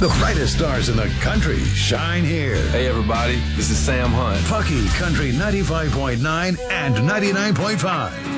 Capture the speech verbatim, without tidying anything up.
The brightest stars in the country shine here. Hey, everybody, this is Sam Hunt. Pucky Country ninety-five point nine and ninety-nine point five.